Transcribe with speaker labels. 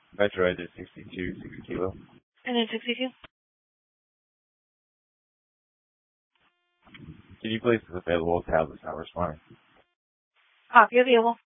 Speaker 1: Metro is 62, 6 kilo.
Speaker 2: And then 62?
Speaker 1: Can you please is available? Tablet's not responding.
Speaker 2: Copy available.